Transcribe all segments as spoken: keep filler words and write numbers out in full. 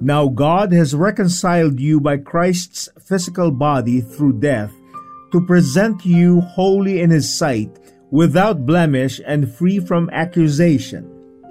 Now God has reconciled you by Christ's physical body through death to present you holy in His sight, without blemish and free from accusation.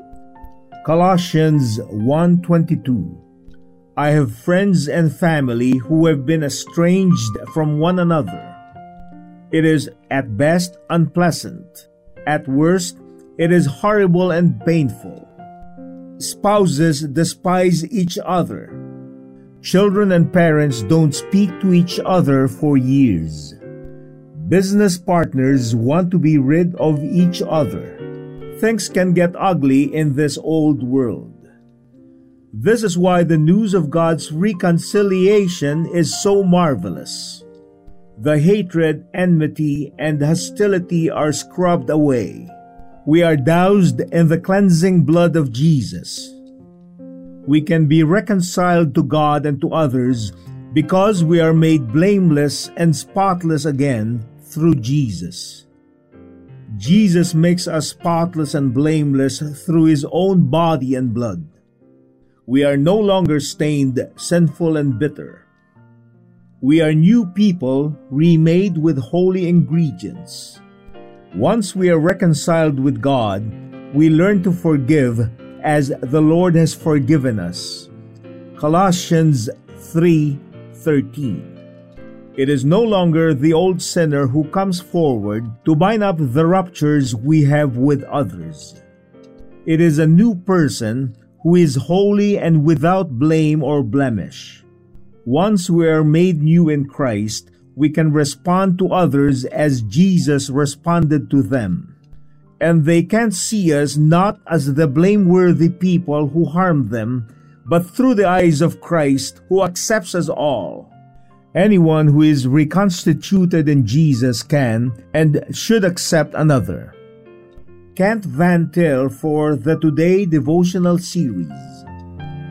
Colossians one twenty-two. I have friends and family who have been estranged from one another. It is at best unpleasant. At worst, it is horrible and painful. Spouses despise each other. Children and parents don't speak to each other for years. Business partners want to be rid of each other. Things can get ugly in this old world. This is why the news of God's reconciliation is so marvelous. The hatred, enmity, and hostility are scrubbed away. We are doused in the cleansing blood of Jesus. We can be reconciled to God and to others because we are made blameless and spotless again through Jesus. Jesus makes us spotless and blameless through His own body and blood. We are no longer stained, sinful, and bitter. We are new people remade with holy ingredients. Once we are reconciled with God, we learn to forgive as the Lord has forgiven us. Colossians three thirteen. It is no longer the old sinner who comes forward to bind up the ruptures we have with others. It is a new person who is holy and without blame or blemish. Once we are made new in Christ, we can respond to others as Jesus responded to them. And they can see us not as the blameworthy people who harmed them, but through the eyes of Christ who accepts us all. Anyone who is reconstituted in Jesus can and should accept another. Kent Van Til for the Today Devotional Series.